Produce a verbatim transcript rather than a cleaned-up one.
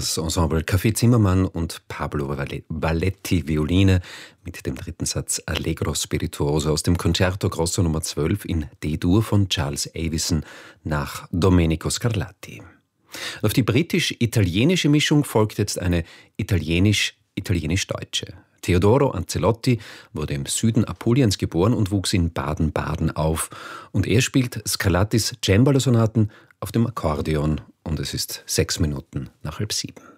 Das Ensemble Café Zimmermann und Pablo Valletti Violine mit dem dritten Satz Allegro Spirituoso aus dem Concerto Grosso Nummer zwölf in D-Dur von Charles Avison nach Domenico Scarlatti. Auf die britisch-italienische Mischung folgt jetzt eine italienisch-italienisch-deutsche. Teodoro Ancelotti wurde im Süden Apuliens geboren und wuchs in Baden-Baden auf. Und er spielt Scarlattis Cembalo-Sonaten auf dem Akkordeon und es ist sechs Minuten nach halb sieben.